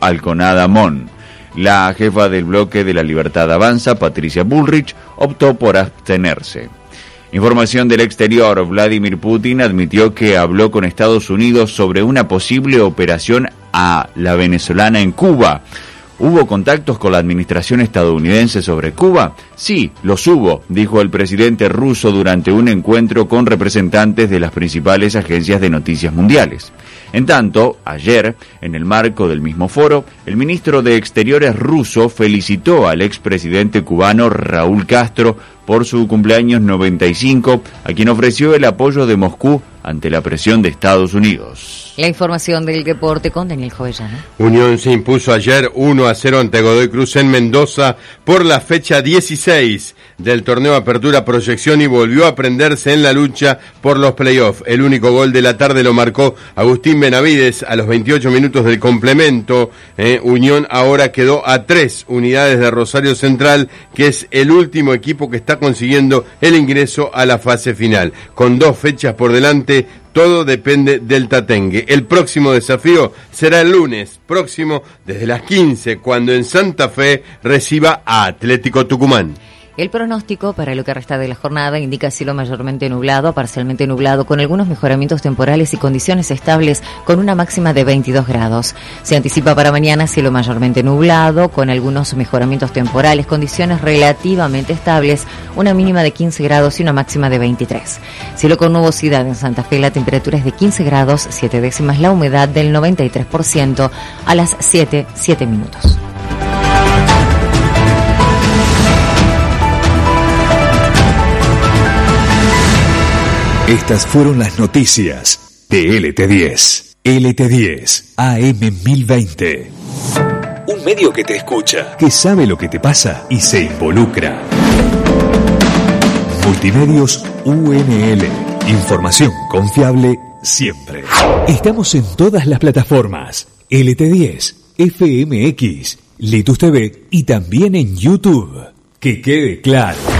Alconada Mon. La jefa del bloque de la Libertad Avanza, Patricia Bullrich, optó por abstenerse. Información del exterior. Vladimir Putin admitió que habló con Estados Unidos sobre una posible operación a la venezolana en Cuba. ¿Hubo contactos con la administración estadounidense sobre Cuba? Sí, los hubo, dijo el presidente ruso durante un encuentro con representantes de las principales agencias de noticias mundiales. En tanto, ayer, en el marco del mismo foro, el ministro de Exteriores ruso felicitó al expresidente cubano Raúl Castro por su cumpleaños 95, a quien ofreció el apoyo de Moscú ante la presión de Estados Unidos. La información del deporte con Daniel Jovellano. Unión se impuso ayer 1-0 ante Godoy Cruz en Mendoza por la fecha 16 del torneo Apertura Proyección y volvió a prenderse en la lucha por los playoffs. El único gol de la tarde lo marcó Agustín Benavides a los 28 minutos del complemento. Unión ahora quedó a 3 unidades de Rosario Central, que es el último equipo que está consiguiendo el ingreso a la fase final. Con 2 fechas por delante, todo depende del Tatengue. El próximo desafío será el lunes próximo desde las 15, cuando en Santa Fe reciba a Atlético Tucumán. El pronóstico para lo que resta de la jornada indica cielo mayormente nublado a parcialmente nublado, con algunos mejoramientos temporales y condiciones estables, con una máxima de 22 grados. Se anticipa para mañana cielo mayormente nublado, con algunos mejoramientos temporales, condiciones relativamente estables, una mínima de 15 grados y una máxima de 23. Cielo con nubosidad en Santa Fe, la temperatura es de 15 grados, 7 décimas, la humedad del 93%, a las 7:07 minutos. Estas fueron las noticias de LT10. LT10 AM 1020. Un medio que te escucha, que sabe lo que te pasa y se involucra. Multimedios UNL. Información confiable siempre. Estamos en todas las plataformas. LT10, FMX, Litus TV y también en YouTube. Que quede claro.